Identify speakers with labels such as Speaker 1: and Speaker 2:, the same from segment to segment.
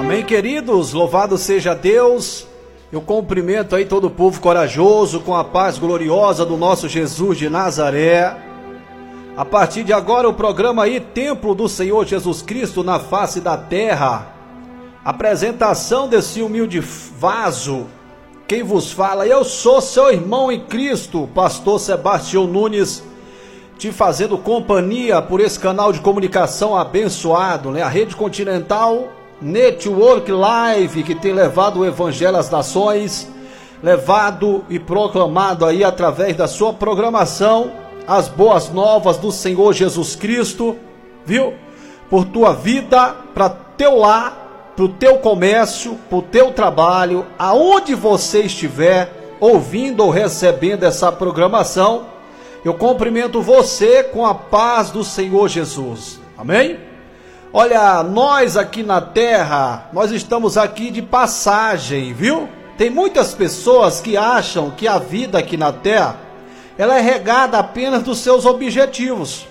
Speaker 1: Amém, queridos, louvado seja Deus. Eu cumprimento aí todo o povo corajoso com a paz gloriosa do nosso Jesus de Nazaré. A partir de agora o programa aí, Templo do Senhor Jesus Cristo na face da terra. Apresentação desse humilde vaso. Quem vos fala, eu sou seu irmão em Cristo, pastor Sebastião Nunes, te fazendo companhia por esse canal de comunicação abençoado, né? A Rede Continental Network Live, que tem levado o Evangelho às nações, levado e proclamado aí através da sua programação as boas novas do Senhor Jesus Cristo, viu? Por tua vida, para teu lar, para o teu comércio, para o teu trabalho, aonde você estiver ouvindo ou recebendo essa programação, eu cumprimento você com a paz do Senhor Jesus, amém? Olha, nós aqui na terra, nós estamos aqui de passagem, viu? Tem muitas pessoas que acham que a vida aqui na terra, ela é regada apenas dos seus objetivos,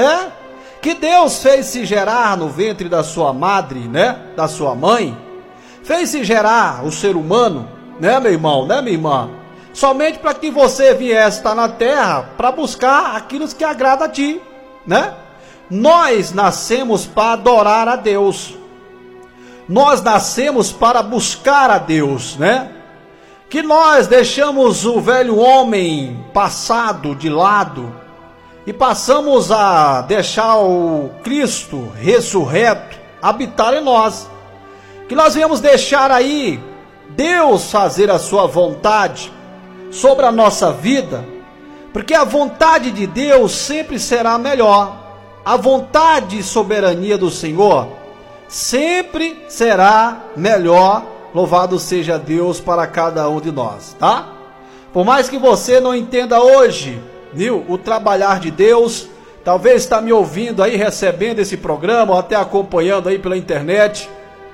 Speaker 1: que Deus fez se gerar no ventre da sua madre, né? Da sua mãe, fez se gerar o ser humano, né, meu irmão, né, minha irmã? Somente para que você viesse estar na terra para buscar aquilo que agrada a ti, né? Nós nascemos para adorar a Deus. Nós nascemos para buscar a Deus, né? Que nós deixamos o velho homem passado de lado e passamos a deixar o Cristo ressurreto habitar em nós. Que nós viemos deixar aí Deus fazer a sua vontade sobre a nossa vida, porque a vontade de Deus sempre será melhor. A vontade e soberania do Senhor sempre será melhor. Louvado seja Deus para cada um de nós, tá? Por mais que você não entenda hoje, viu, o trabalhar de Deus, talvez está me ouvindo aí, recebendo esse programa, ou até acompanhando aí pela internet,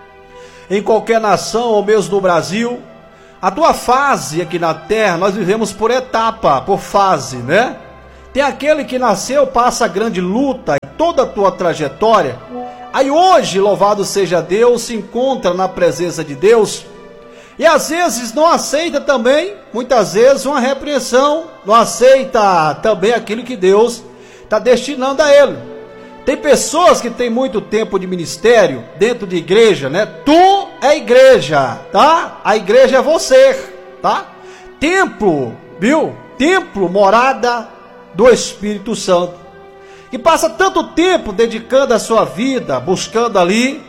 Speaker 1: em qualquer nação ou mesmo no Brasil, a tua fase aqui na terra, nós vivemos por etapa, por fase, né? Tem aquele que nasceu, passa grande luta em toda a tua trajetória. Aí hoje, louvado seja Deus, se encontra na presença de Deus. E às vezes não aceita também, muitas vezes, uma repreensão. Não aceita também aquilo que Deus está destinando a ele. Tem pessoas que têm muito tempo de ministério dentro de igreja, né? Tu é igreja, tá? A igreja é você, tá? Templo, viu? Templo, morada do Espírito Santo, que passa tanto tempo dedicando a sua vida, buscando ali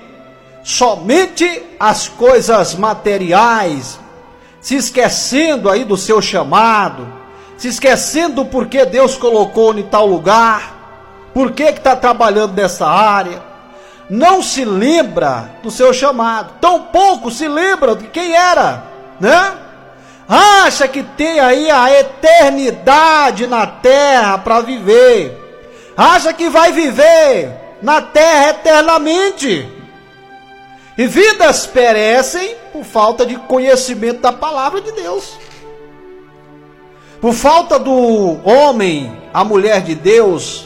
Speaker 1: somente as coisas materiais, se esquecendo aí do seu chamado, se esquecendo do porquê Deus colocou em tal lugar, por que está trabalhando nessa área, não se lembra do seu chamado, tampouco se lembra de quem era, né? Acha que tem aí a eternidade na terra para viver. Acha que vai viver na terra eternamente. E vidas perecem por falta de conhecimento da palavra de Deus. Por falta do homem, a mulher de Deus,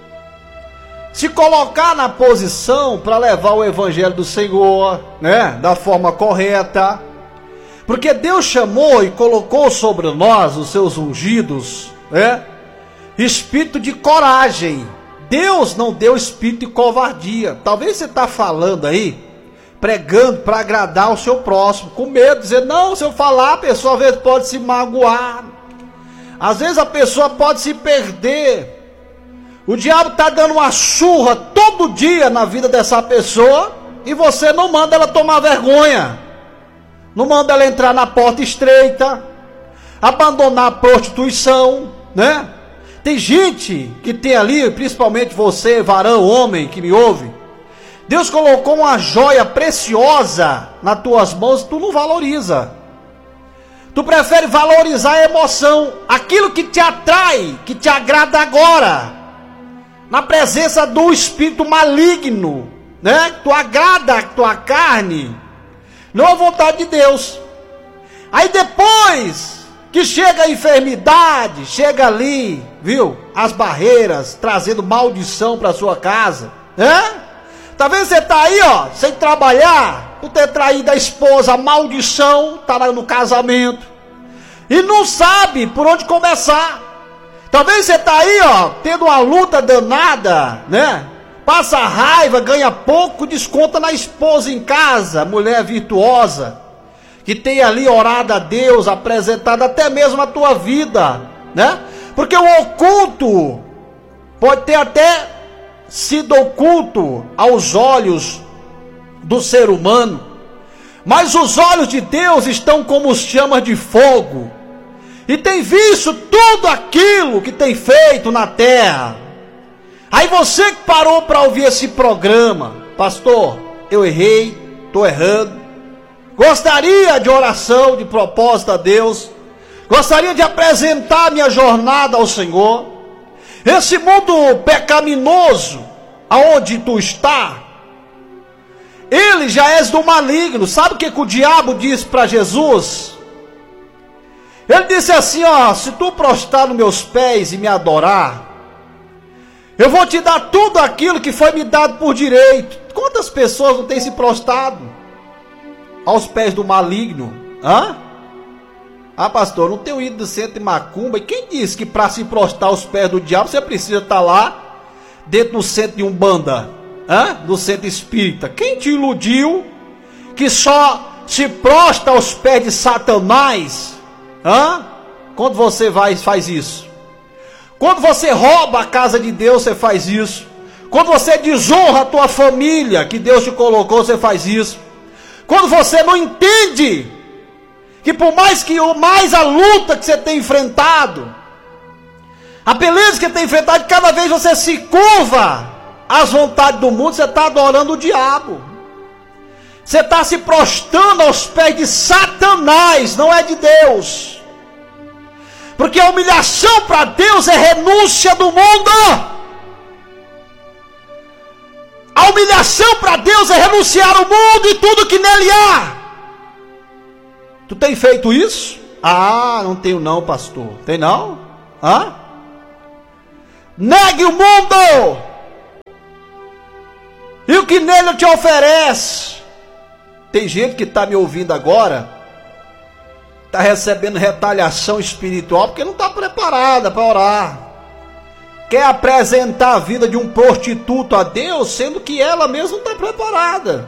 Speaker 1: se colocar na posição para levar o evangelho do Senhor, né, da forma correta. Porque Deus chamou e colocou sobre nós, os seus ungidos, espírito de coragem. Deus não deu espírito de covardia. Talvez você está falando aí, pregando para agradar o seu próximo, com medo, dizer, não, se eu falar, a pessoa às vezes pode se magoar. Às vezes a pessoa pode se perder. O diabo está dando uma surra todo dia na vida dessa pessoa e você não manda ela tomar vergonha. Não manda ela entrar na porta estreita, abandonar a prostituição, né? Tem gente que tem ali, principalmente você, varão, homem, que me ouve, Deus colocou uma joia preciosa nas tuas mãos e tu não valoriza. Tu prefere valorizar a emoção, aquilo que te atrai, que te agrada agora, na presença do espírito maligno, né? Tu agrada a tua carne, não a vontade de Deus. Aí depois que chega a enfermidade, chega ali, viu, as barreiras, trazendo maldição para sua casa, Talvez você está aí, sem trabalhar, por ter traído a esposa, a maldição está no casamento, e não sabe por onde começar. Talvez você está aí, tendo uma luta danada, né? Passa raiva, ganha pouco, desconta na esposa em casa, mulher virtuosa, que tem ali orado a Deus, apresentado até mesmo a tua vida, né? Porque o oculto pode ter até sido oculto aos olhos do ser humano, mas os olhos de Deus estão como chamas de fogo, e tem visto tudo aquilo que tem feito na terra. Aí você que parou para ouvir esse programa, pastor, eu errei, estou errando, gostaria de oração, de propósito a Deus, gostaria de apresentar minha jornada ao Senhor. Esse mundo pecaminoso, aonde tu está, ele já és do maligno. Sabe o que o diabo disse para Jesus? Ele disse assim, se tu prostrar nos meus pés e me adorar, eu vou te dar tudo aquilo que foi me dado por direito. Quantas pessoas não têm se prostrado aos pés do maligno? Pastor, não tenho ido do centro de macumba. E quem disse que para se prostrar aos pés do diabo você precisa estar lá dentro do centro de umbanda, do centro espírita? Quem te iludiu que só se prostra aos pés de Satanás quando você faz isso? Quando você rouba a casa de Deus, você faz isso. Quando você desonra a tua família que Deus te colocou, você faz isso. Quando você não entende que por mais a luta que você tem enfrentado, a beleza que você tem enfrentado, cada vez você se curva às vontades do mundo, você está adorando o diabo. Você está se prostrando aos pés de Satanás, não é de Deus. Porque a humilhação para Deus é renúncia do mundo. A humilhação para Deus é renunciar ao mundo e tudo que nele há. Tu tem feito isso? Não tenho não, pastor. Tem não? Negue o mundo e o que nele te oferece. Tem gente que está me ouvindo agora, está recebendo retaliação espiritual porque não está preparada para orar. Quer apresentar a vida de um prostituto a Deus, sendo que ela mesma não está preparada.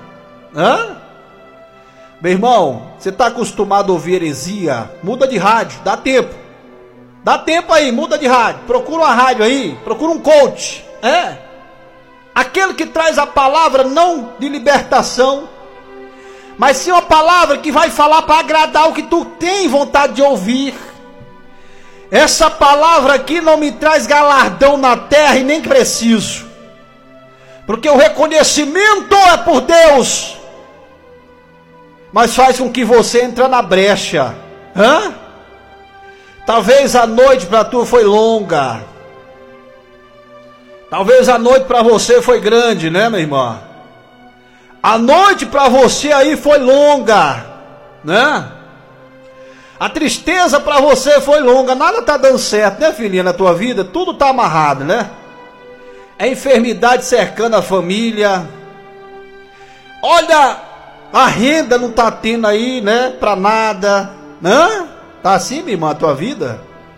Speaker 1: Meu irmão, você está acostumado a ouvir heresia? Muda de rádio, dá tempo. Dá tempo aí, muda de rádio. Procura uma rádio aí, procura um coach. Aquele que traz a palavra não de libertação, mas sim uma palavra que vai falar para agradar o que tu tem vontade de ouvir. Essa palavra aqui não me traz galardão na terra e nem preciso, porque o reconhecimento é por Deus, mas faz com que você entre na brecha. Talvez a noite para tu foi longa, talvez a noite para você foi grande, né, minha irmã? A noite para você aí foi longa, né? A tristeza para você foi longa, nada está dando certo, né, filhinha, na tua vida? Tudo está amarrado, né? É enfermidade cercando a família. Olha, a renda não está tendo aí, né, para nada. Tá assim, minha irmã, a tua vida?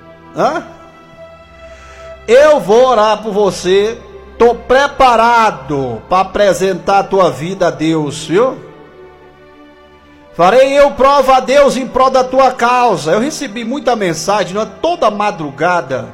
Speaker 1: Eu vou orar por você. Estou preparado para apresentar a tua vida a Deus, viu? Farei eu prova a Deus em prol da tua causa. Eu recebi muita mensagem, toda madrugada.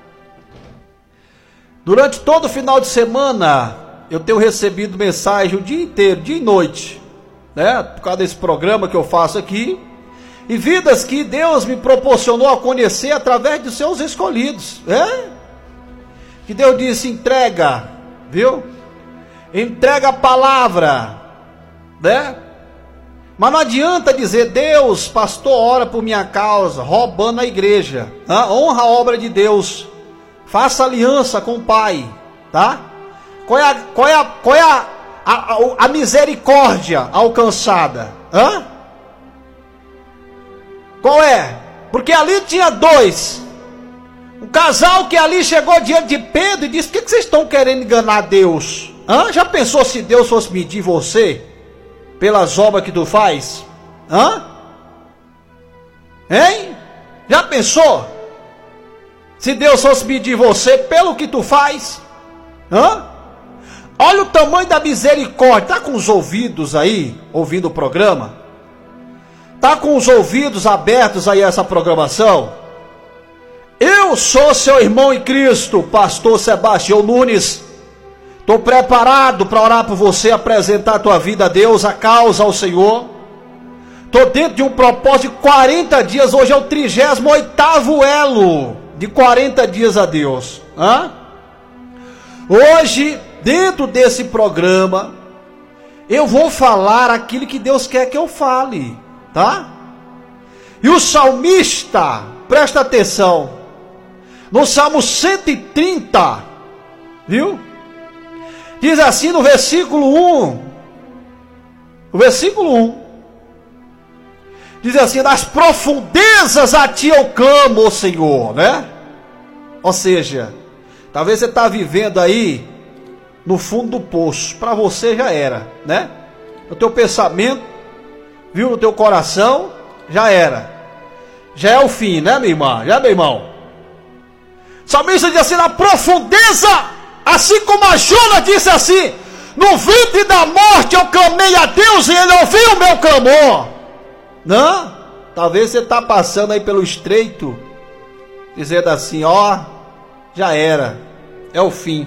Speaker 1: Durante todo o final de semana, eu tenho recebido mensagem o dia inteiro, dia e noite, né? Por causa desse programa que eu faço aqui. E vidas que Deus me proporcionou a conhecer através dos seus escolhidos, que Deus disse, entrega, viu? Entrega a palavra, né? Mas não adianta dizer, Deus, pastor, ora por minha causa, roubando a igreja. Honra a obra de Deus, faça aliança com o Pai, tá? Qual é a misericórdia alcançada? Qual é? Porque ali tinha dois. Um casal que ali chegou diante de Pedro e disse, por que vocês estão querendo enganar Deus? Já pensou se Deus fosse medir você? pelas obras que tu faz? Hein? Já pensou? Se Deus fosse medir você pelo que tu faz? Olha o tamanho da misericórdia. Tá com os ouvidos aí, ouvindo o programa? Tá com os ouvidos abertos aí a essa programação? Eu sou seu irmão em Cristo, pastor Sebastião Nunes. Estou preparado para orar por você, apresentar a tua vida a Deus, a causa ao Senhor. Estou dentro de um propósito de 40 dias, hoje é o 38º elo de 40 dias a Deus. Hoje, dentro desse programa, eu vou falar aquilo que Deus quer que eu fale, tá? E o salmista, presta atenção, no Salmo 130, viu? Diz assim no versículo 1, diz assim: das profundezas a ti eu clamo, ó Senhor, né? Ou seja, talvez você está vivendo aí no fundo do poço, para você já era, né? No teu pensamento, viu, no teu coração, já era. Já é o fim, né, minha irmã? Já, meu irmão? O salmista diz assim: na profundeza, assim como a Jonas disse assim, no ventre da morte eu clamei a Deus e Ele ouviu o meu clamor. Não? Talvez você está passando aí pelo estreito, dizendo assim: ó, já era, é o fim.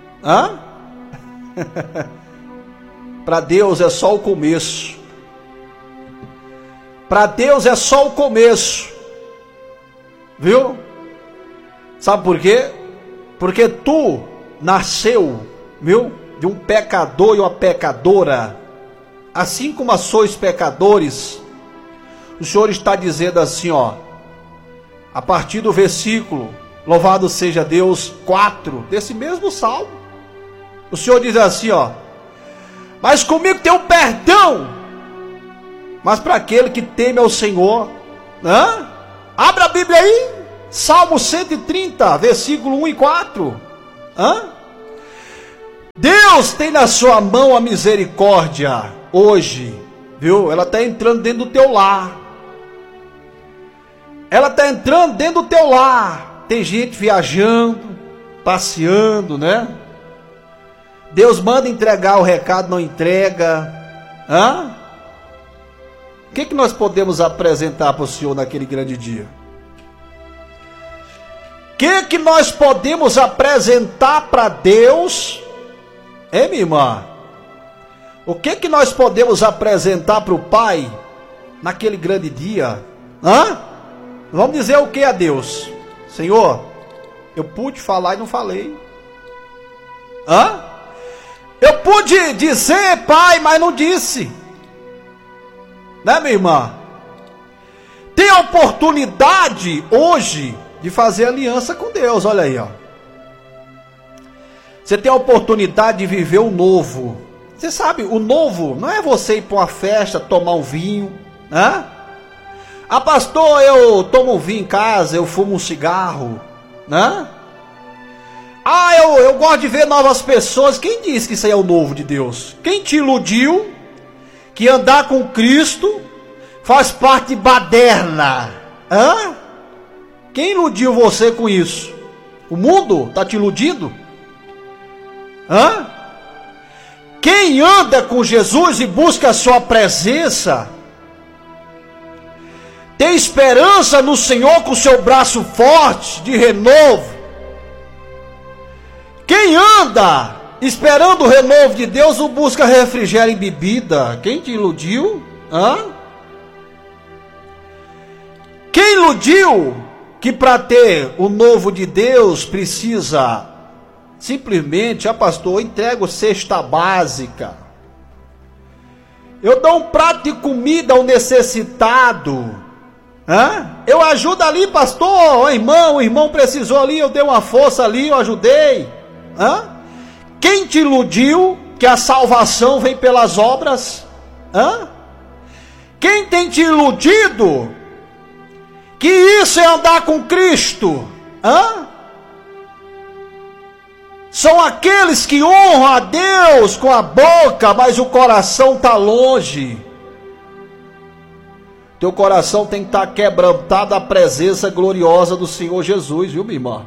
Speaker 1: Para Deus é só o começo. Para Deus é só o começo. Viu? Sabe por quê? Porque tu nasceu, viu, de um pecador e uma pecadora. Assim como sois pecadores, o Senhor está dizendo assim, ó, a partir do versículo, louvado seja Deus, 4, desse mesmo salmo. O Senhor diz assim, ó: mas comigo tem um perdão, mas para aquele que teme ao Senhor. Abra a Bíblia aí, Salmo 130, versículo 1 e 4. Deus tem na sua mão a misericórdia hoje, viu? Ela está entrando dentro do teu lar. Ela está entrando dentro do teu lar. Tem gente viajando, passeando, né? Deus manda entregar o recado, não entrega. O que nós podemos apresentar para o Senhor naquele grande dia? O que nós podemos apresentar para Deus? Minha irmã? O que nós podemos apresentar para o Pai naquele grande dia? Vamos dizer o que a Deus? Senhor, eu pude falar e não falei. Eu pude dizer, Pai, mas não disse. Né, minha irmã? Tem a oportunidade hoje de fazer aliança com Deus. Olha aí, ó. Você tem a oportunidade de viver o novo. Você sabe, o novo não é você ir para uma festa, tomar um vinho. Pastor, eu tomo um vinho em casa, eu fumo um cigarro. Eu gosto de ver novas pessoas. Quem disse que isso aí é o novo de Deus? Quem te iludiu que andar com Cristo faz parte de baderna? Quem iludiu você com isso? O mundo está te iludindo? Quem anda com Jesus e busca a sua presença, tem esperança no Senhor com o seu braço forte de renovo. Quem anda esperando o renovo de Deus não busca refrigério em bebida. Quem te iludiu? Quem iludiu que para ter o novo de Deus precisa simplesmente, pastor, eu entrego cesta básica, eu dou um prato de comida ao necessitado, eu ajudo ali, pastor, o irmão precisou ali, eu dei uma força ali, eu ajudei. Quem te iludiu que a salvação vem pelas obras? Quem tem te iludido que isso é andar com Cristo? São aqueles que honram a Deus com a boca, mas o coração está longe. Teu coração tem que estar quebrantado da presença gloriosa do Senhor Jesus, viu, minha irmã?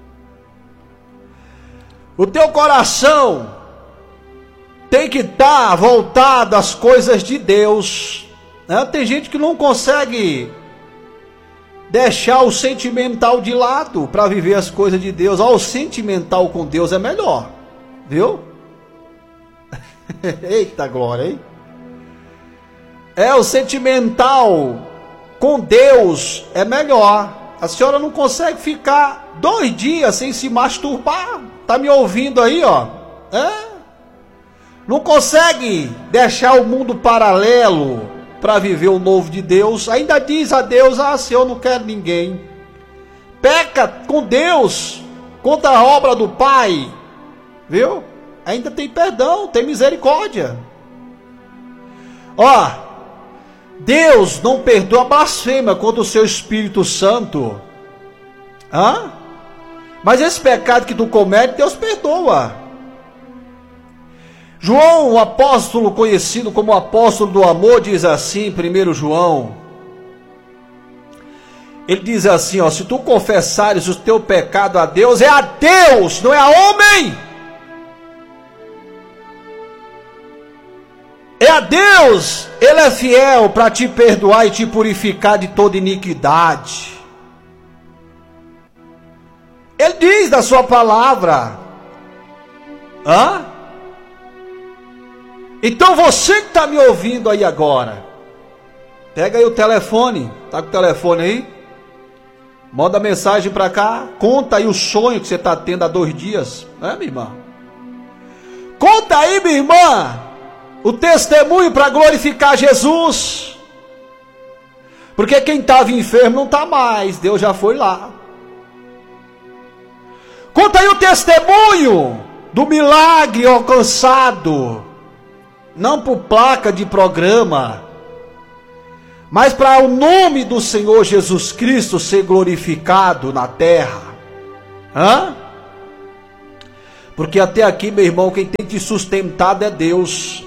Speaker 1: O teu coração tem que estar voltado às coisas de Deus, né? Tem gente que não consegue deixar o sentimental de lado para viver as coisas de Deus. O sentimental com Deus é melhor, viu? Eita glória, hein? O sentimental com Deus é melhor. A senhora não consegue ficar 2 dias sem se masturbar. Tá me ouvindo aí, ó? Não consegue deixar o mundo paralelo para viver o novo de Deus. Ainda diz a Deus: Senhor, eu não quero ninguém. Peca com Deus contra a obra do Pai, viu? Ainda tem perdão, tem misericórdia. Deus não perdoa a blasfêmia contra o seu Espírito Santo. Mas esse pecado que tu comete, Deus perdoa. João, o apóstolo conhecido como o apóstolo do amor, diz assim, 1 João. Ele diz assim, se tu confessares o teu pecado a Deus, é a Deus, não é a homem. É a Deus, Ele é fiel para te perdoar e te purificar de toda iniquidade. Ele diz da sua palavra. Então você que está me ouvindo aí agora, pega aí o telefone, tá com o telefone aí? Manda mensagem para cá, conta aí o sonho que você está tendo há 2 dias, né, minha irmã? Conta aí, minha irmã, o testemunho para glorificar Jesus. Porque quem estava enfermo não está mais, Deus já foi lá. Conta aí o testemunho do milagre alcançado, não por placa de programa, mas para o nome do Senhor Jesus Cristo ser glorificado na terra. Porque até aqui, meu irmão, quem tem te sustentado é Deus.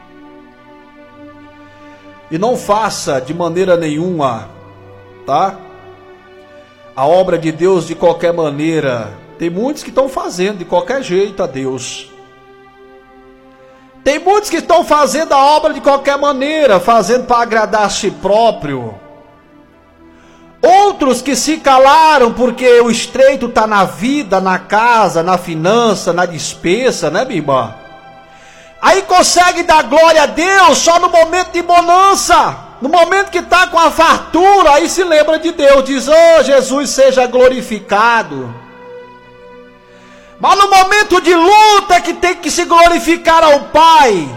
Speaker 1: E não faça de maneira nenhuma, tá? A obra de Deus de qualquer maneira. Tem muitos que estão fazendo de qualquer jeito a Deus. Tem muitos que estão fazendo a obra de qualquer maneira, fazendo para agradar a si próprio. Outros que se calaram porque o estreito está na vida, na casa, na finança, na despesa, né, minha irmã? Aí consegue dar glória a Deus só no momento de bonança. No momento que está com a fartura, aí se lembra de Deus, diz: Jesus seja glorificado. Mas no momento de luta que tem que se glorificar ao Pai.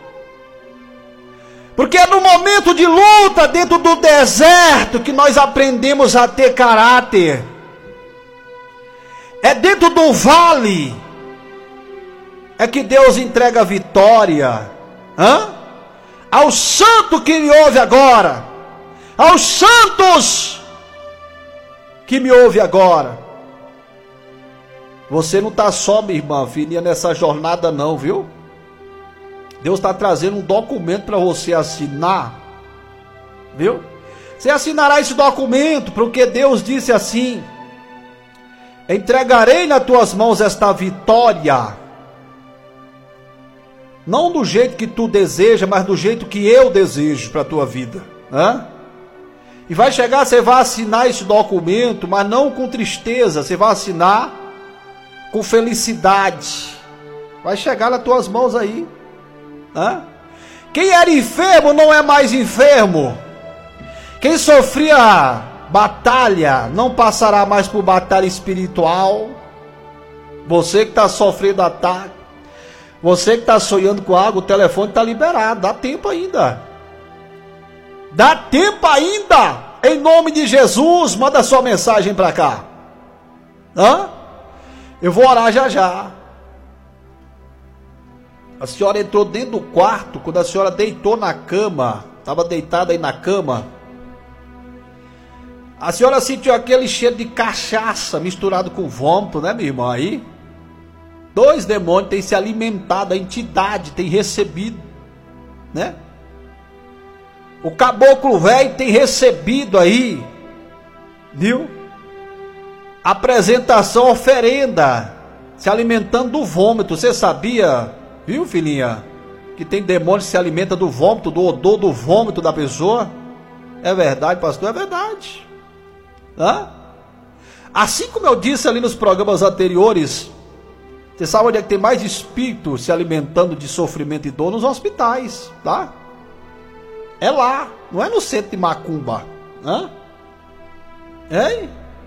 Speaker 1: Porque é no momento de luta, dentro do deserto, que nós aprendemos a ter caráter. É dentro do vale é que Deus entrega a vitória. Ao santo que me ouve agora, aos santos que me ouve agora. Você não está só, minha irmã, filhinha, nessa jornada não, viu? Deus está trazendo um documento para você assinar, viu? Você assinará esse documento, porque Deus disse assim: entregarei nas tuas mãos esta vitória, não do jeito que tu deseja, mas do jeito que eu desejo para a tua vida, E vai chegar, você vai assinar esse documento, mas não com tristeza, você vai assinar com felicidade. Vai chegar nas tuas mãos aí. Quem era enfermo não é mais enfermo. Quem sofria batalha não passará mais por batalha espiritual. Você que está sofrendo ataque, você que está sonhando com água, o telefone está liberado. Dá tempo ainda. Dá tempo ainda. Em nome de Jesus, manda sua mensagem para cá. Eu vou orar já já. A senhora entrou dentro do quarto, quando a senhora deitou na cama, estava deitada aí na cama. A senhora sentiu aquele cheiro de cachaça misturado com vômito, né, minha irmã? Aí 2 demônios têm se alimentado, a entidade tem recebido, né? O caboclo velho tem recebido aí, viu? Apresentação, oferenda, se alimentando do vômito. Você sabia, viu, filhinha, que tem demônio que se alimenta do vômito, do odor do vômito da pessoa? É verdade, pastor? É verdade. Hã? Assim como eu disse ali nos programas anteriores, você sabe onde é que tem mais espírito se alimentando de sofrimento e dor? Nos hospitais, tá? É lá, não é no centro de macumba. Hã? Hein?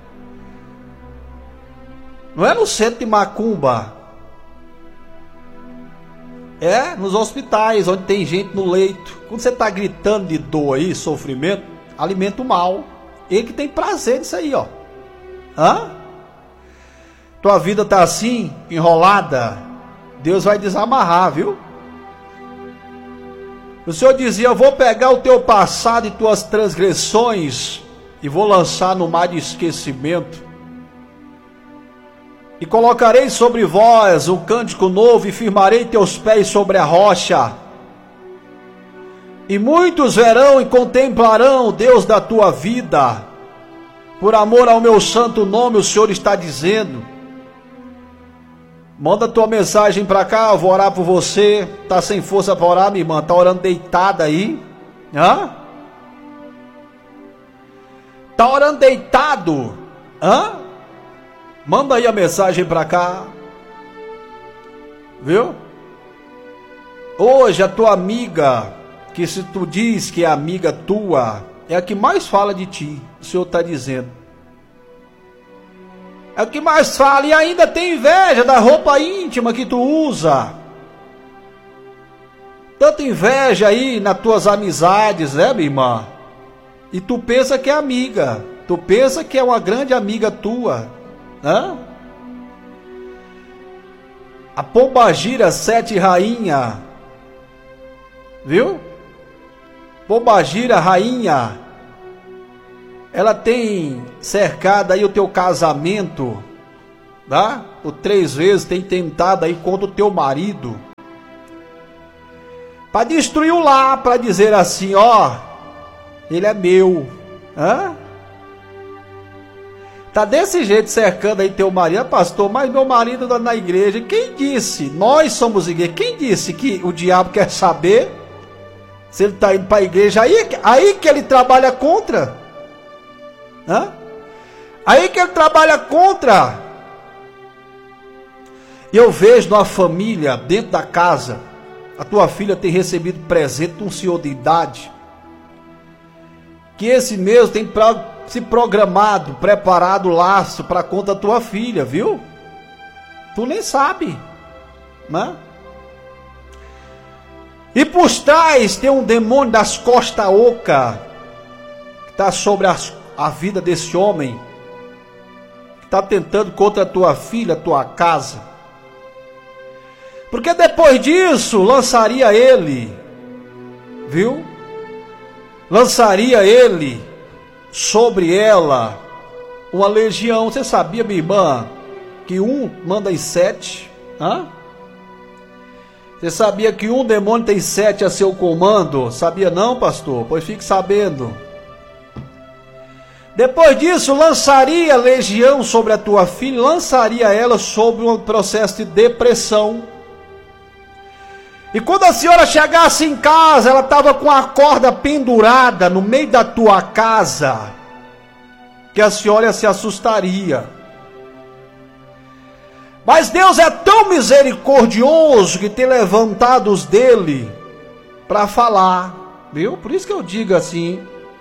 Speaker 1: Não é no centro de macumba. É nos hospitais, onde tem gente no leito. Quando você está gritando de dor aí, sofrimento, alimenta o mal. Ele que tem prazer nisso aí, ó. Hã? Tua vida está assim, enrolada, Deus vai desamarrar, viu? O Senhor dizia: eu vou pegar o teu passado e tuas transgressões e vou lançar no mar de esquecimento. E colocarei sobre vós um cântico novo e firmarei teus pés sobre a rocha. E muitos verão e contemplarão o Deus da tua vida. Por amor ao meu santo nome, o Senhor está dizendo. Manda tua mensagem para cá, eu vou orar por você. Tá sem força para orar, minha irmã? Tá orando deitada aí? Hã? Tá orando deitado? Hã? Manda aí a mensagem para cá. Viu? Hoje a tua amiga, que se tu diz que é amiga tua, é a que mais fala de ti. O Senhor está dizendo. É o que mais fala, e ainda tem inveja da roupa íntima que tu usa. Tanta inveja aí nas tuas amizades, né, minha irmã? E tu pensa que é amiga, tu pensa que é uma grande amiga tua, né? A pombagira 7 rainha, viu? Pombagira rainha, ela tem cercado aí o teu casamento, tá? Por 3 vezes tem tentado aí contra o teu marido, para destruir o lar, para dizer assim, ó, ele é meu, hã? Tá desse jeito cercando aí teu marido, pastor, mas meu marido tá na igreja. Quem disse? Nós somos igreja. Quem disse que o diabo quer saber se ele tá indo para a igreja? Aí que ele trabalha contra. Hã? Aí que ele trabalha contra. Eu vejo numa família, dentro da casa, a tua filha tem recebido presente de um senhor de idade, que esse mesmo tem se programado, preparado o laço para conta da tua filha, viu? Tu nem sabe, né? E por trás tem um demônio das costas oca, que está sobre a vida desse homem, que está tentando contra a tua filha, a tua casa. Porque depois disso, lançaria ele, viu? Lançaria ele sobre ela uma legião. Você sabia, minha irmã, que um manda em 7? Hã? Você sabia que um demônio tem 7 a seu comando? Sabia não, pastor? Pois fique sabendo. Depois disso, lançaria legião sobre a tua filha, lançaria ela sobre um processo de depressão. E quando a senhora chegasse em casa, ela estava com a corda pendurada no meio da tua casa, que a senhora se assustaria. Mas Deus é tão misericordioso que tem levantado os dele para falar, viu? Por isso que eu digo assim,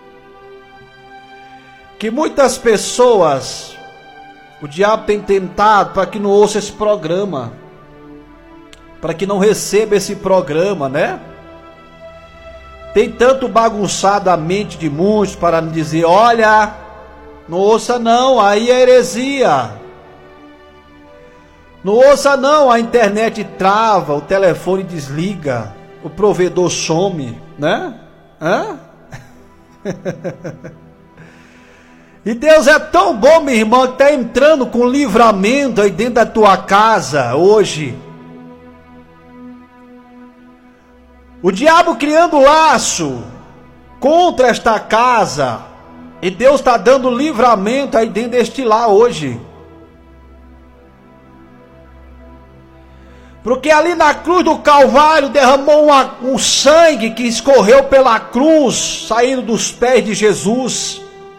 Speaker 1: que muitas pessoas, o diabo tem tentado para que não ouça esse programa, para que não receba esse programa, né? Tem tanto bagunçado a mente de muitos para dizer, olha, não ouça não, aí é heresia. Não ouça não, a internet trava, o telefone desliga, o provedor some, né? Hã? E Deus é tão bom, minha irmã, que está entrando com livramento aí dentro da tua casa hoje. O diabo criando laço contra esta casa, e Deus está dando livramento aí dentro deste lar hoje. Porque ali na cruz do Calvário derramou um sangue que escorreu pela cruz, saindo dos pés de Jesus.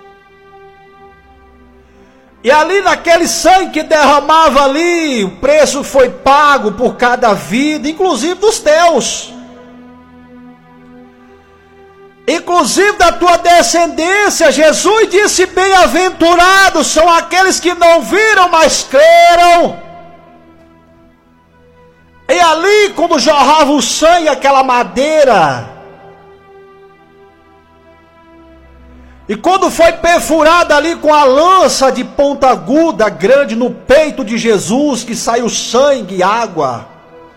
Speaker 1: E ali naquele sangue que derramava ali, o preço foi pago por cada vida, inclusive dos teus. Inclusive da tua descendência. Jesus disse: bem-aventurados são aqueles que não viram, mas creram. E ali, quando jorrava o sangue, aquela madeira, e quando foi perfurada ali com a lança de ponta aguda, grande, no peito de Jesus, que saiu sangue e água,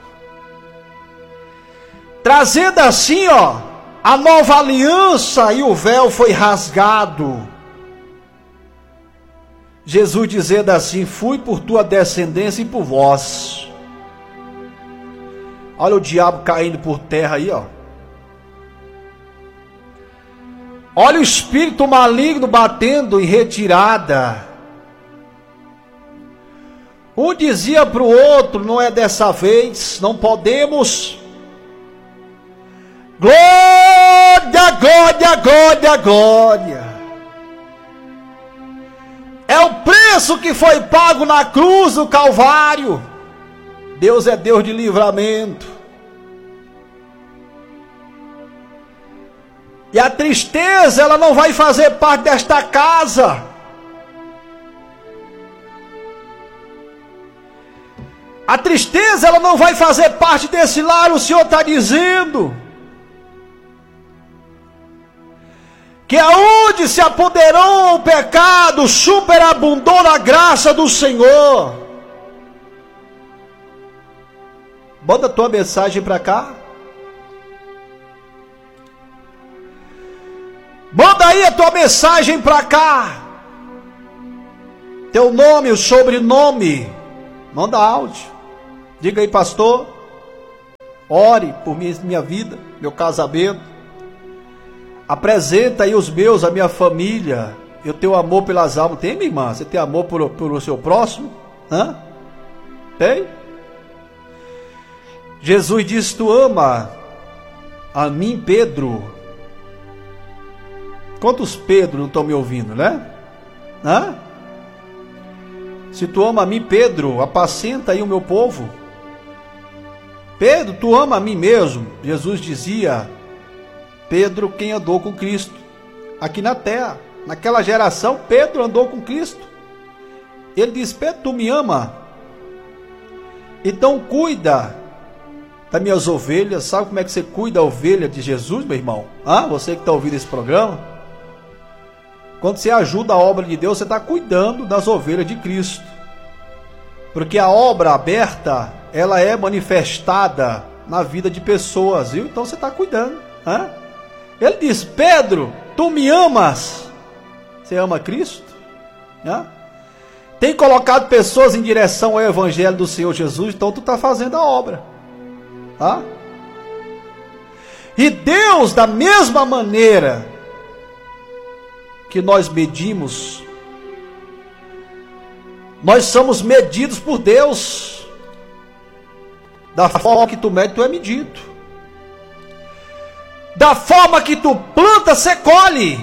Speaker 1: trazendo assim, a nova aliança, e o véu foi rasgado. Jesus dizendo assim: fui por tua descendência e por vós. Olha o diabo caindo por terra aí, Olha o espírito maligno batendo em retirada. Um dizia para o outro: não é dessa vez, não podemos. Glória, glória, glória, glória. É o preço que foi pago na cruz do Calvário. Deus é Deus de livramento. E a tristeza, ela não vai fazer parte desta casa. A tristeza, ela não vai fazer parte desse lar. O Senhor está dizendo que aonde se apoderou o pecado, superabundou na graça do Senhor. Bota a tua mensagem para cá. Manda aí a tua mensagem para cá. Teu nome, o sobrenome. Manda áudio. Diga aí: pastor, ore por minha vida, meu casamento. Apresenta aí os meus, a minha família. Eu tenho amor pelas almas. Tem, minha irmã? Você tem amor por seu próximo? Tem? Jesus disse: tu ama a mim, Pedro? Quantos Pedro não estão me ouvindo, né? Se tu ama a mim, Pedro, apacenta aí o meu povo. Pedro, tu ama a mim mesmo? Jesus dizia: Pedro, quem andou com Cristo aqui na terra, naquela geração, Pedro andou com Cristo. Ele diz: Pedro, tu me ama? Então cuida das minhas ovelhas. Sabe como é que você cuida da ovelha de Jesus, meu irmão? Você que está ouvindo esse programa, quando você ajuda a obra de Deus, você está cuidando das ovelhas de Cristo. Porque a obra aberta, ela é manifestada na vida de pessoas, viu? Então você está cuidando. Ele diz: Pedro, tu me amas? Você ama Cristo? Tem colocado pessoas em direção ao Evangelho do Senhor Jesus, então tu está fazendo a obra. E Deus, da mesma maneira que nós medimos, nós somos medidos por Deus. Da forma que tu mede, tu é medido. Da forma que tu planta, você colhe.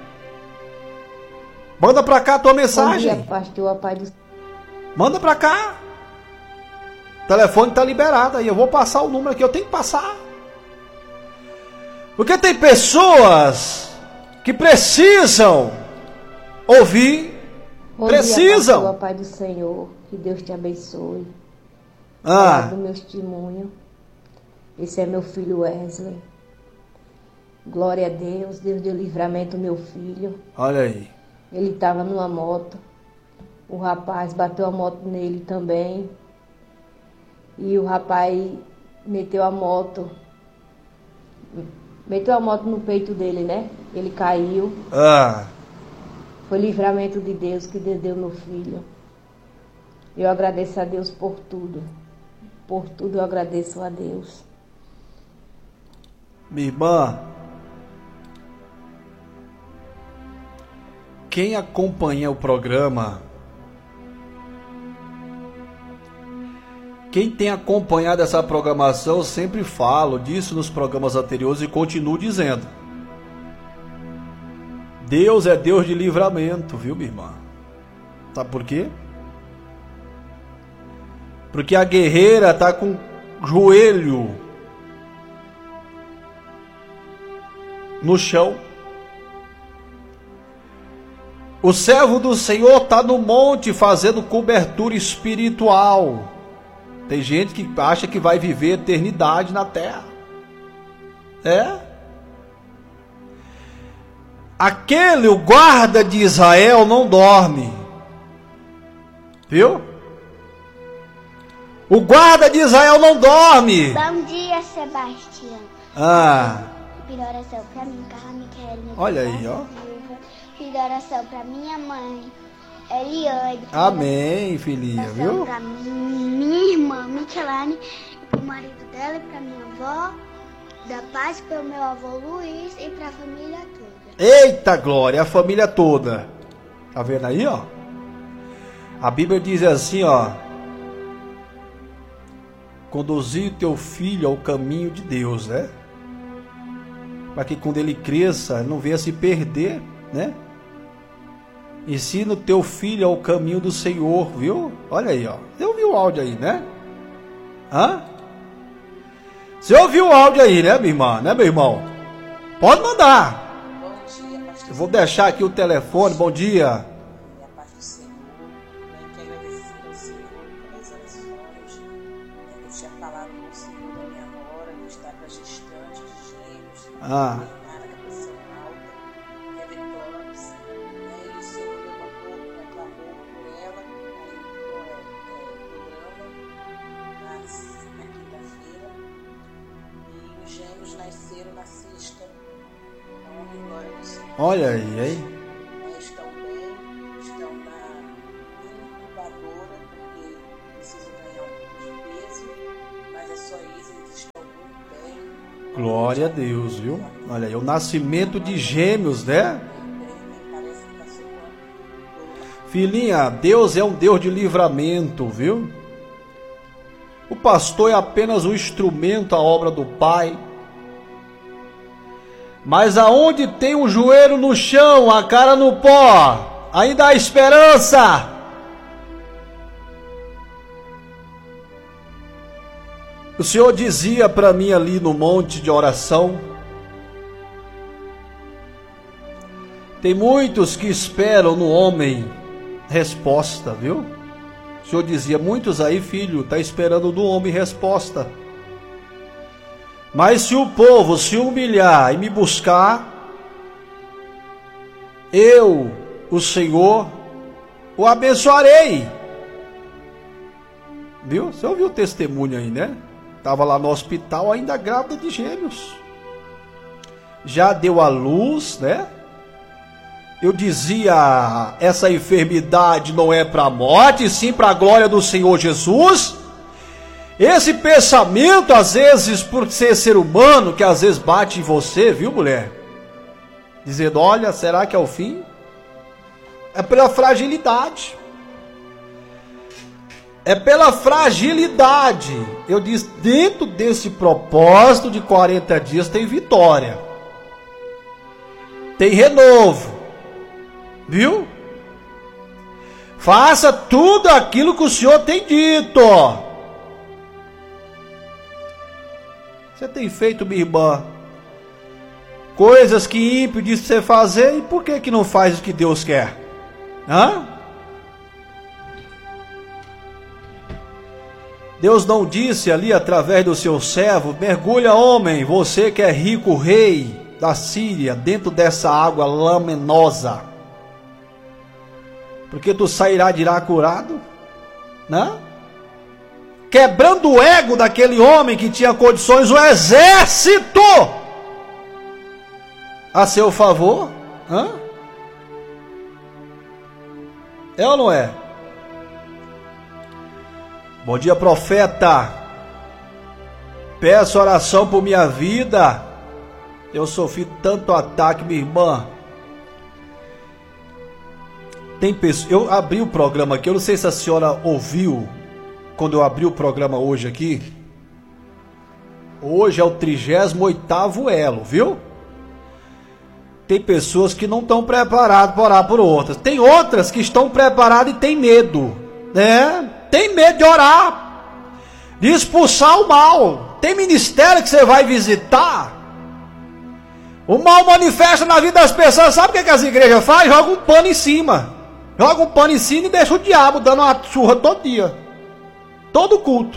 Speaker 1: Manda pra cá a tua mensagem.
Speaker 2: Bom dia, pastor, Pai.
Speaker 1: Manda pra cá. O telefone está liberado aí. Eu vou passar o número aqui. Eu tenho que passar. Porque tem pessoas que precisam ouvir. Precisam.
Speaker 2: Bom dia, Pai do Senhor. Que Deus te abençoe. Do meu testemunho. Esse é meu filho Wesley. Glória a Deus. Deus deu livramento ao meu filho.
Speaker 1: Olha aí.
Speaker 2: Ele estava numa moto. O rapaz bateu a moto nele também. E o rapaz meteu a moto no peito dele, né? Ele caiu. Foi livramento de Deus que Deus deu meu filho. Eu agradeço a Deus por tudo. Por tudo eu agradeço a Deus.
Speaker 1: Minha irmã, quem acompanha o programa, quem tem acompanhado essa programação, eu sempre falo disso nos programas anteriores e continuo dizendo. Deus é Deus de livramento, viu, minha irmã? Sabe por quê? Porque a guerreira está com o joelho no chão. O servo do Senhor está no monte fazendo cobertura espiritual. Tem gente que acha que vai viver eternidade na terra. O guarda de Israel não dorme. Viu? O guarda de Israel não dorme.
Speaker 3: Bom dia, Sebastião. Pido oração pra mim, Carla Miquelina.
Speaker 1: Olha aí, ó.
Speaker 3: Pido oração pra minha mãe, Eliane.
Speaker 1: Amém, filhinha, viu?
Speaker 3: Pra minha irmã, Michelane, e pro marido dela e pra minha avó, da paz pro meu avô Luiz e pra família toda.
Speaker 1: Eita glória, a família toda. Tá vendo aí, ó? A Bíblia diz assim, ó: conduzir teu filho ao caminho de Deus, né? Para que quando ele cresça, não venha se perder, né? Ensina o teu filho ao caminho do Senhor, viu? Olha aí, ó. Você ouviu o áudio aí, né? Você ouviu o áudio aí, né, minha irmã? Né, meu irmão? Pode mandar.
Speaker 4: Bom dia, pastor.
Speaker 1: Eu vou deixar aqui o telefone. Bom dia.
Speaker 4: A paz do Senhor. Eu quero agradecer ao Senhor pelas orações. Eu tinha falado com o Senhor da minha nora, que está para gestante de gêmeos. Nada da pressão alta, que é Vitórias. E o Senhor levantou, clamou por ela, aí programa na quinta-feira. E os gêmeos nasceram na sexta. Honra e glória do Senhor.
Speaker 1: Olha aí, hein?
Speaker 4: Estão bem, estão na incubadora, porque precisam ganhar um pouco de peso, mas é só isso, eles estão muito bem.
Speaker 1: Glória a Deus, viu? Olha aí, o nascimento de gêmeos, né?
Speaker 4: Parece que está sobrando.
Speaker 1: Filhinha, Deus é um Deus de livramento, viu? O pastor é apenas um instrumento à obra do Pai. Mas aonde tem um joelho no chão, a cara no pó, ainda há esperança. O Senhor dizia para mim ali no monte de oração: tem muitos que esperam no homem resposta, viu? O Senhor dizia: muitos aí, filho, tá esperando no homem resposta. Mas se o povo se humilhar e me buscar, eu, o Senhor, o abençoarei. Viu? Você ouviu o testemunho aí, né? Estava lá no hospital ainda grávida de gêmeos. Já deu à luz, né? Eu dizia, essa enfermidade não é para a morte, sim para a glória do Senhor Jesus. Esse pensamento, às vezes, por ser humano, que às vezes bate em você, viu, mulher? Dizendo, olha, será que é o fim? É pela fragilidade. É pela fragilidade. Eu disse, dentro desse propósito de 40 dias tem vitória. Tem renovo. Viu? Faça tudo aquilo que o Senhor tem dito. Você tem feito, minha irmã, coisas que ímpio disse você fazer, e por que não faz o que Deus quer? Deus não disse ali através do seu servo: mergulha, homem, você que é rico, rei da Síria, dentro dessa água lamenosa, porque tu sairá de lá curado, quebrando o ego daquele homem que tinha condições, o exército a seu favor. É ou não é? Bom dia, profeta. Peço oração por minha vida. Eu sofri tanto ataque, minha irmã. Tem pessoas. Eu abri o programa aqui. Eu não sei se a senhora ouviu quando eu abri o programa hoje aqui. Hoje é o 38º elo, viu? Tem pessoas que não estão preparadas para orar por outras. Tem outras que estão preparadas e têm medo, né? Tem medo de orar, de expulsar o mal. Tem ministério que você vai visitar, o mal manifesta na vida das pessoas. Sabe o que as igrejas fazem? Joga um pano em cima. Joga um pano em cima e deixa o diabo dando uma surra todo dia. Todo culto.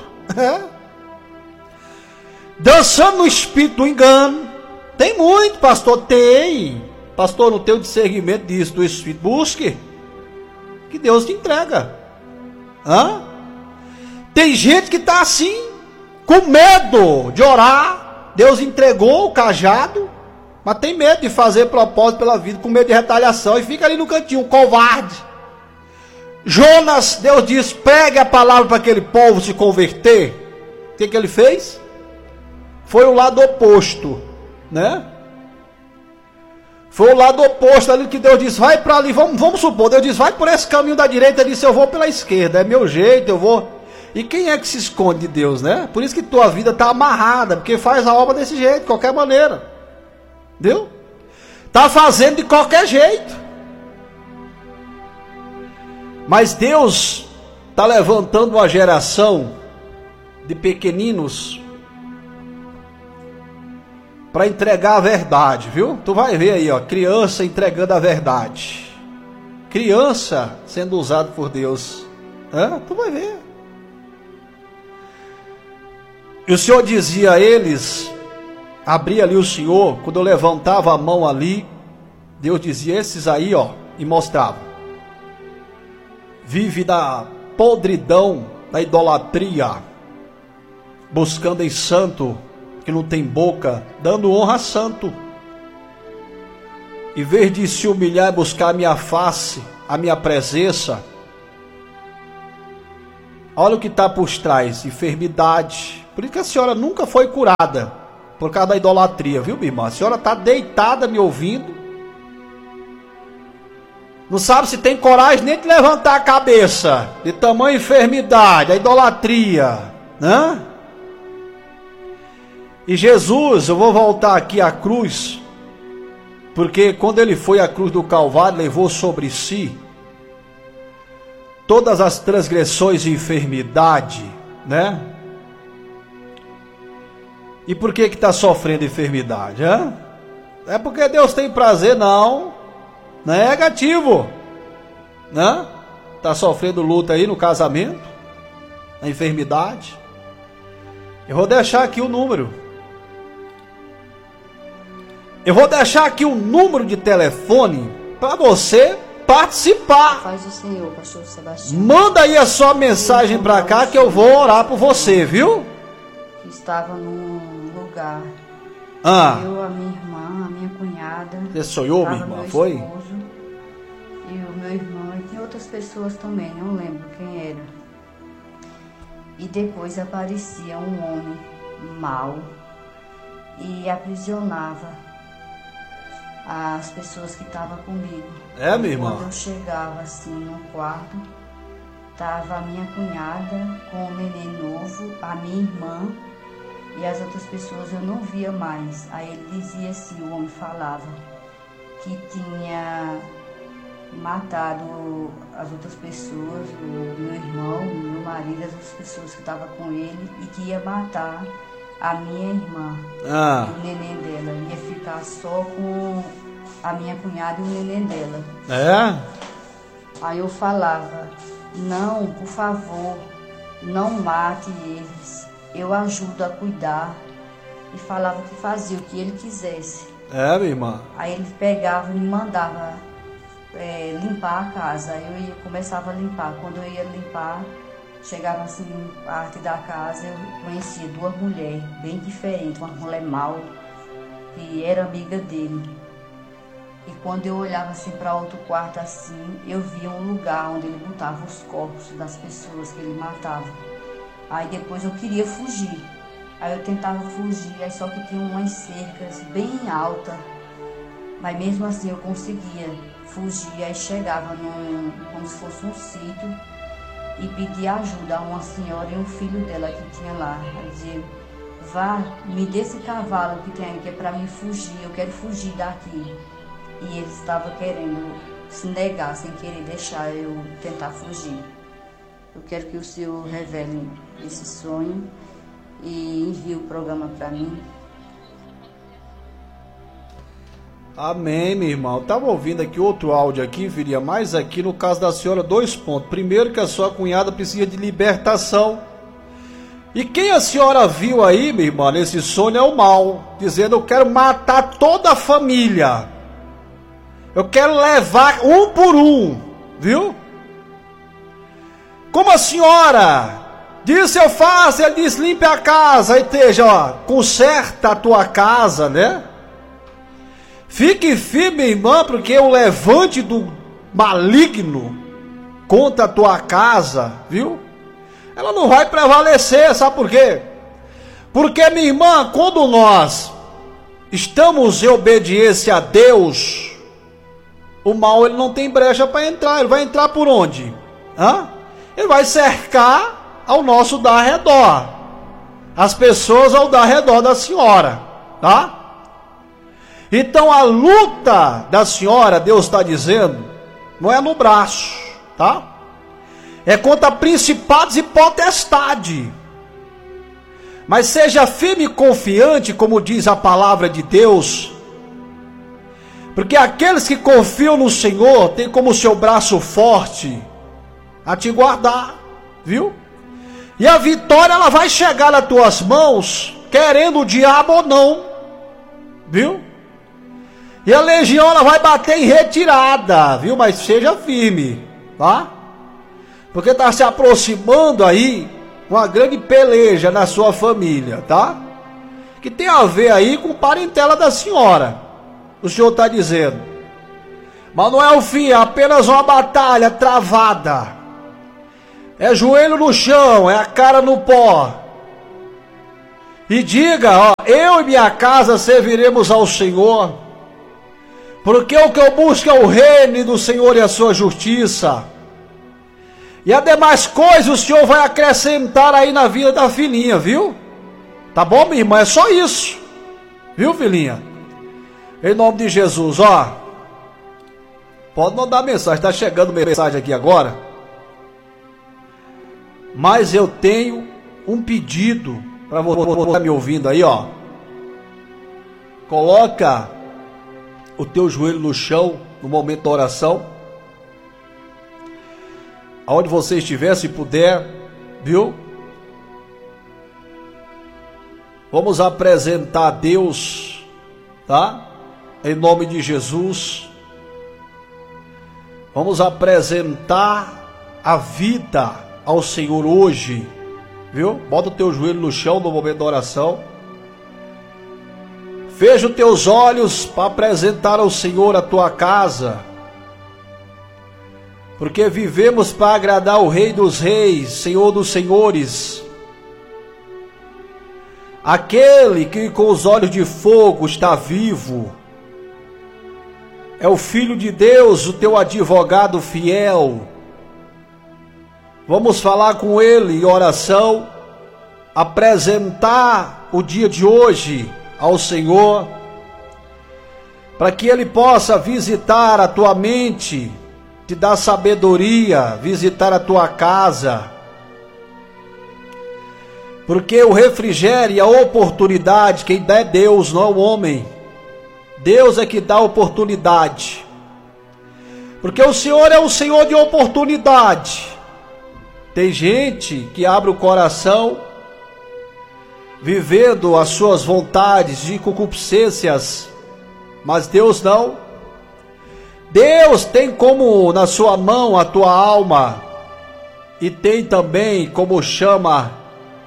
Speaker 1: Dançando no espírito do engano. Tem muito, pastor. Tem. Pastor, não tem o discernimento disso, do espírito. Busque. Que Deus te entrega. Tem gente que está assim, com medo de orar. Deus entregou o cajado, mas tem medo de fazer propósito pela vida, com medo de retaliação, e fica ali no cantinho, um covarde. Jonas, Deus diz, pregue a palavra para aquele povo se converter. O que ele fez? Foi o lado oposto, né? Foi o lado oposto ali que Deus disse, vai para ali, vamos supor, Deus diz, vai por esse caminho da direita, ele disse, eu vou pela esquerda, é meu jeito, eu vou. E quem é que se esconde de Deus, né? Por isso que tua vida está amarrada, porque faz a obra desse jeito, de qualquer maneira. Entendeu? Está fazendo de qualquer jeito. Mas Deus está levantando uma geração de pequeninos para entregar a verdade, viu? Tu vai ver aí, ó, criança entregando a verdade. Criança sendo usado por Deus. Tu vai ver. E o Senhor dizia a eles, abria ali o Senhor, quando eu levantava a mão ali, Deus dizia, esses aí, ó, e mostrava. Vive da podridão, da idolatria, buscando em santo, que não tem boca, dando honra a santo. Em vez de se humilhar e buscar a minha face, a minha presença, olha o que está por trás, enfermidade. Por isso que a senhora nunca foi curada, por causa da idolatria, viu, minha irmã? A senhora está deitada me ouvindo, não sabe se tem coragem nem de levantar a cabeça, de tamanha enfermidade, a idolatria, né? E Jesus, eu vou voltar aqui à cruz, porque quando ele foi à cruz do Calvário, levou sobre si todas as transgressões e enfermidade, né? E por que está sofrendo enfermidade? É porque Deus tem prazer? Não é negativo, né? Está sofrendo luta aí no casamento, na enfermidade. Eu vou deixar aqui o número. Eu vou deixar aqui o número de telefone para você participar.
Speaker 2: Faz o Senhor, pastor Sebastião.
Speaker 1: Manda aí a sua mensagem para cá que eu vou orar por você, viu?
Speaker 2: Que estava num lugar. Eu, a minha irmã, a minha cunhada.
Speaker 1: Você sonhou, minha irmã? Foi?
Speaker 2: Esposo, e o meu irmão, e tem outras pessoas também, não lembro quem era. E depois aparecia um homem mau e aprisionava as pessoas que estavam comigo.
Speaker 1: Minha irmã?
Speaker 2: Quando eu chegava assim no quarto, estava a minha cunhada com o neném novo, a minha irmã, e as outras pessoas eu não via mais. Aí ele dizia assim, o homem falava, que tinha matado as outras pessoas, o meu irmão, o meu marido, as outras pessoas que estavam com ele, e que ia matar a minha irmã, e o neném dela. Ia ficar só com a minha cunhada e o neném dela. Aí eu falava, não, por favor, não mate eles, eu ajudo a cuidar. E falava que fazia o que ele quisesse.
Speaker 1: Minha irmã?
Speaker 2: Aí ele pegava e me mandava limpar a casa. Aí eu começava a limpar. Quando eu ia limpar, chegava assim, parte da casa, eu conhecia duas mulheres bem diferentes, uma mulher mau, que era amiga dele.
Speaker 5: E quando eu olhava assim para outro quarto assim, eu via um lugar onde ele botava os corpos das pessoas que ele matava. Aí depois eu queria fugir. Aí eu tentava fugir, aí só que tinha umas cercas bem altas. Mas mesmo assim eu conseguia fugir. Aí chegava como se fosse um sítio e pedia ajuda a uma senhora e um filho dela que tinha lá. Aí dizia: vá, me dê esse cavalo que tem aí, que é para mim fugir, eu quero fugir daqui. E ele estava querendo se negar, sem querer deixar eu tentar fugir. Eu quero que o Senhor revele esse sonho e envie o programa para mim.
Speaker 1: Amém, minha irmã. Eu estava ouvindo aqui outro áudio aqui, viria mais aqui no caso da senhora, 2 pontos. Primeiro, que a sua cunhada precisa de libertação. E quem a senhora viu aí, minha irmã, nesse sonho é o mal, dizendo: eu quero matar toda a família. Eu quero levar um por um, viu? Como a senhora disse, eu faço, ele disse: limpe a casa, aí esteja, ó, conserta a tua casa, né? Fique firme, minha irmã, porque o levante do maligno contra a tua casa, viu? Ela não vai prevalecer, sabe por quê? Porque, minha irmã, quando nós estamos em obediência a Deus, o mal ele não tem brecha para entrar. Ele vai entrar por onde? Ele vai cercar ao nosso darredor, as pessoas ao darredor da senhora, tá? Então a luta da senhora, Deus está dizendo, não é no braço, tá? É contra principados e potestade. Mas seja firme e confiante, como diz a palavra de Deus, porque aqueles que confiam no Senhor têm como seu braço forte a te guardar, viu? E a vitória ela vai chegar nas tuas mãos, querendo o diabo ou não, viu? E a legião ela vai bater em retirada, viu? Mas seja firme, tá? Porque está se aproximando aí uma grande peleja na sua família, tá? Que tem a ver aí com parentela da senhora. O Senhor está dizendo. Mas não é o fim, é apenas uma batalha travada. É joelho no chão, é a cara no pó. E diga, ó, eu e minha casa serviremos ao Senhor. Porque o que eu busco é o reino do Senhor e a sua justiça. E as demais coisas o Senhor vai acrescentar aí na vida da filhinha, viu? Tá bom, minha irmã? É só isso. Viu, filhinha? Em nome de Jesus, ó. Pode mandar mensagem, tá chegando mensagem aqui agora. Mas eu tenho um pedido para você tá me ouvindo aí, ó. Coloca o teu joelho no chão no momento da oração. Aonde você estiver, se puder, viu? Vamos apresentar a Deus, tá? Em nome de Jesus. Vamos apresentar a vida ao Senhor hoje, viu? Bota o teu joelho no chão no momento da oração. Fecha os teus olhos para apresentar ao Senhor a tua casa. Porque vivemos para agradar o Rei dos Reis, Senhor dos Senhores. Aquele que com os olhos de fogo está vivo. É o Filho de Deus, o teu advogado fiel. Vamos falar com Ele em oração, apresentar o dia de hoje ao Senhor, para que Ele possa visitar a tua mente, te dar sabedoria, visitar a tua casa, porque o refrigério e a oportunidade, quem dá é Deus, não é o homem. Deus é que dá oportunidade, porque o Senhor é o Senhor de oportunidade. Tem gente que abre o coração, vivendo as suas vontades de concupiscências, mas Deus não. Deus tem como na sua mão a tua alma, e tem também como chama,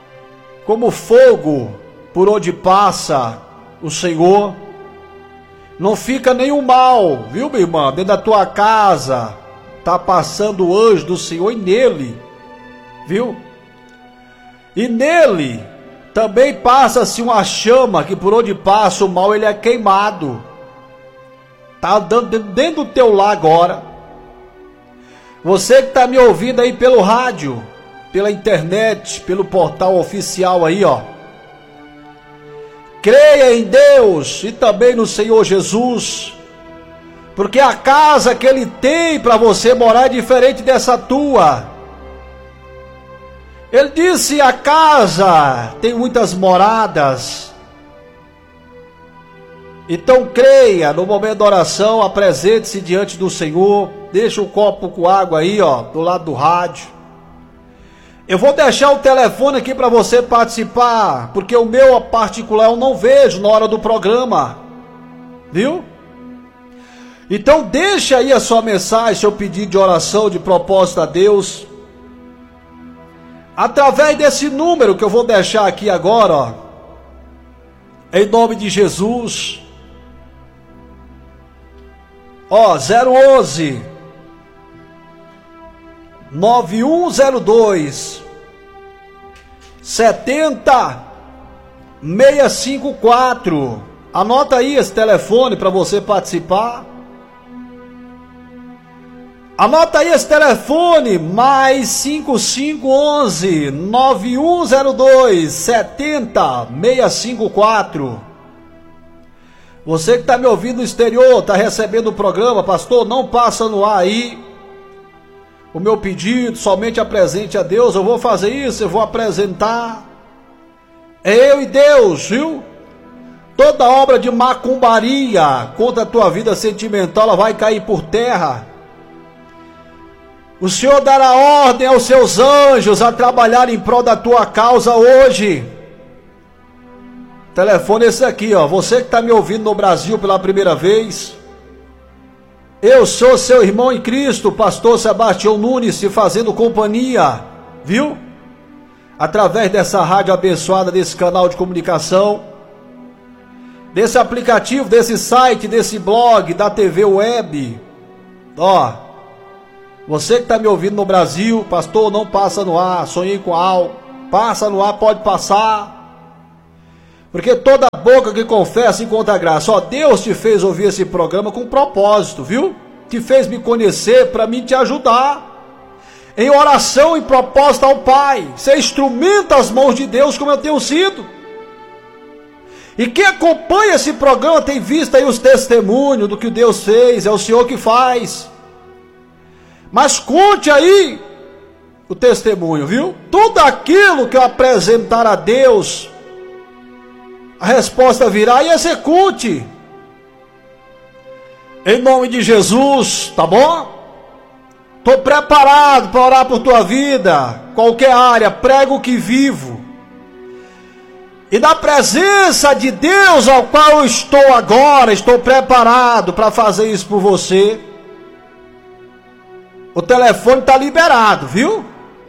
Speaker 1: como fogo por onde passa o Senhor. Não fica nenhum mal, viu, minha irmã? Dentro da tua casa, tá passando o anjo do Senhor e nele, viu? E nele também passa-se uma chama que por onde passa o mal ele é queimado. Tá andando dentro do teu lar agora. Você que está me ouvindo aí pelo rádio, pela internet, pelo portal oficial aí, ó. Creia em Deus e também no Senhor Jesus, porque a casa que Ele tem para você morar é diferente dessa tua. Ele disse: a casa tem muitas moradas. Então creia, no momento da oração, apresente-se diante do Senhor, deixa um copo com água aí, ó, do lado do rádio. Eu vou deixar o telefone aqui para você participar, porque o meu particular eu não vejo na hora do programa, viu? Então deixa aí a sua mensagem, seu pedido de oração, de propósito a Deus, através desse número que eu vou deixar aqui agora, ó, em nome de Jesus. Ó, 011 9102 70654. Anota aí esse telefone para você participar. Anota aí esse telefone, mais 5511 9102 70654. Você que está me ouvindo no exterior, está recebendo o programa, pastor, não passa no ar aí o meu pedido, somente apresente a Deus. Eu vou fazer isso, eu vou apresentar. É eu e Deus, viu? Toda obra de macumbaria contra a tua vida sentimental, ela vai cair por terra. O Senhor dará ordem aos seus anjos a trabalhar em prol da tua causa hoje. O telefone é esse aqui, ó. Você que está me ouvindo no Brasil pela primeira vez, eu sou seu irmão em Cristo, pastor Sebastião Nunes, te fazendo companhia, viu? Através dessa rádio abençoada, desse canal de comunicação, desse aplicativo, desse site, desse blog, da TV web. Ó, você que está me ouvindo no Brasil, pastor, não passa no ar, sonhei com algo, passa no ar, pode passar. Porque toda boca que confessa encontra graça. Ó, Deus te fez ouvir esse programa com propósito, viu? Te fez me conhecer para mim te ajudar. Em oração e propósito ao Pai. Ser instrumento às mãos de Deus como eu tenho sido. E quem acompanha esse programa tem visto aí os testemunhos do que Deus fez. É o Senhor que faz. Mas conte aí o testemunho, viu? Tudo aquilo que eu apresentar a Deus, a resposta virá, e execute. Em nome de Jesus, tá bom? Estou preparado para orar por tua vida, qualquer área, prego o que vivo. E na presença de Deus ao qual eu estou agora, estou preparado para fazer isso por você. O telefone está liberado, viu?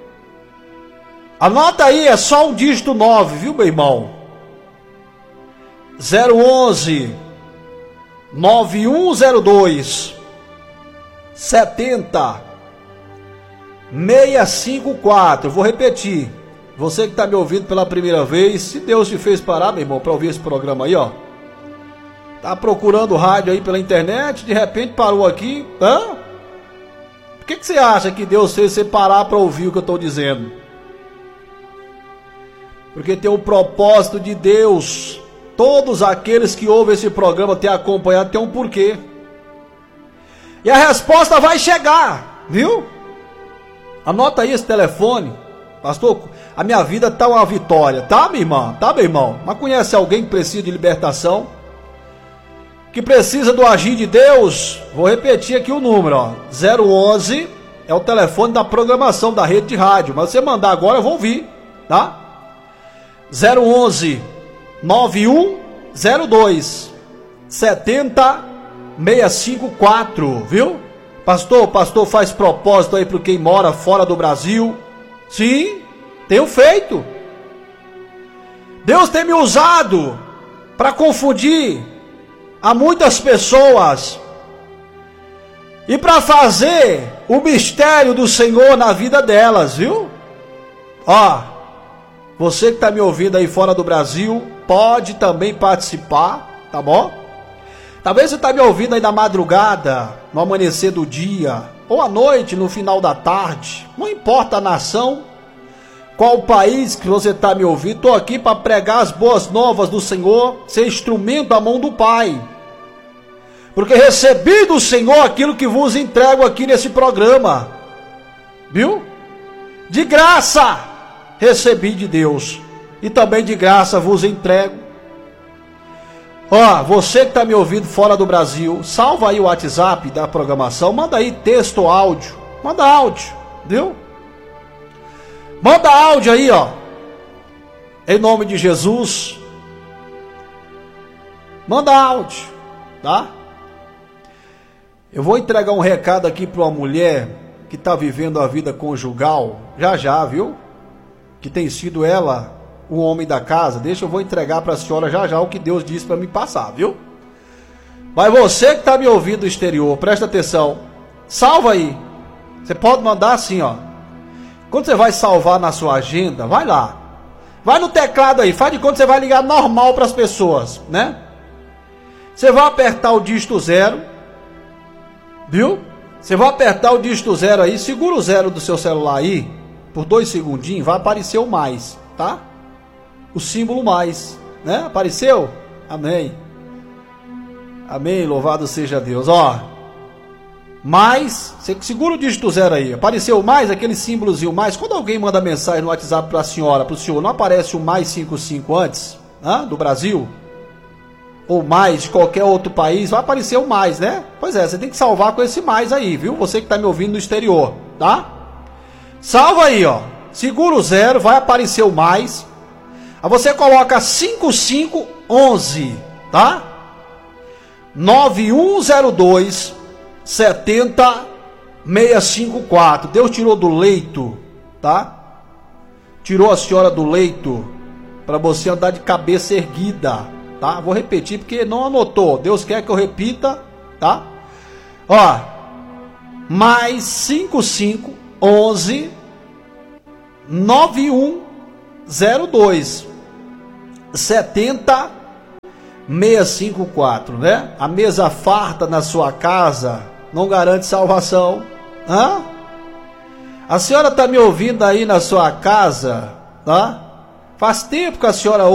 Speaker 1: Anota aí, é só um dígito 9, viu, meu irmão? 011 9102 70654. Vou repetir. Você que está me ouvindo pela primeira vez, se Deus te fez parar, meu irmão, para ouvir esse programa aí, ó, tá procurando rádio aí pela internet, de repente parou aqui, hã? Por que você acha que Deus fez você parar para ouvir o que eu estou dizendo? Porque tem o propósito de Deus. Todos aqueles que ouvem esse programa têm acompanhado, tem um porquê. E a resposta vai chegar, viu? Anota aí esse telefone. Pastor, a minha vida está uma vitória, tá, minha irmã? Tá, meu irmão? Mas conhece alguém que precisa de libertação? Que precisa do agir de Deus? Vou repetir aqui o número, ó. 011 é o telefone da programação da rede de rádio. Mas se você mandar agora, eu vou ouvir, tá? 011 9102 70654, viu? Pastor faz propósito aí para quem mora fora do Brasil. Sim, tenho feito. Deus tem me usado para confundir a muitas pessoas. E para fazer o mistério do Senhor na vida delas, viu? Ó, você que está me ouvindo aí fora do Brasil, pode também participar, tá bom? Talvez você está me ouvindo aí na madrugada, no amanhecer do dia, ou à noite, no final da tarde. Não importa a nação, qual o país que você está me ouvindo, estou aqui para pregar as boas novas do Senhor, ser instrumento da mão do Pai. Porque recebi do Senhor aquilo que vos entrego aqui nesse programa. Viu? De graça recebi de Deus. E também de graça vos entrego. Ó, você que está me ouvindo fora do Brasil, salva aí o WhatsApp da programação. Manda aí texto ou áudio. Manda áudio, viu? Manda áudio aí, ó. Em nome de Jesus. Manda áudio, tá? Eu vou entregar um recado aqui para uma mulher que está vivendo a vida conjugal, já, viu? Que tem sido ela o homem da casa. Eu vou entregar para a senhora já o que Deus disse para me passar, viu? Mas você que está me ouvindo do exterior, presta atenção. Salva aí. Você pode mandar assim, ó. Quando você vai salvar na sua agenda, vai lá. Vai no teclado aí, faz de conta que você vai ligar normal para as pessoas, né? Você vai apertar o dígito 0. Viu? Você vai apertar o dígito 0 aí, segura o 0 do seu celular aí, por 2 segundinhos, vai aparecer o mais, tá? O símbolo mais, né? Apareceu? Amém. Amém, louvado seja Deus. Ó, mais, você segura o dígito 0 aí, apareceu o mais, aquele símbolozinho mais. Quando alguém manda mensagem no WhatsApp para a senhora, para o senhor, não aparece o mais 55 antes, do Brasil? Ou mais de qualquer outro país, vai aparecer o mais, né? Pois é, você tem que salvar com esse mais aí, viu? Você que está me ouvindo no exterior, tá? Salva aí, ó. Segura o 0, vai aparecer o mais. Aí você coloca 5511, tá? 9102 70654. Deus tirou do leito, tá? Tirou a senhora do leito para você andar de cabeça erguida. Tá? Vou repetir porque não anotou. Deus quer que eu repita, tá? Ó, mais 5511 9102 70654, né? A mesa farta na sua casa não garante salvação. A senhora tá me ouvindo aí na sua casa, tá? Faz tempo que a senhora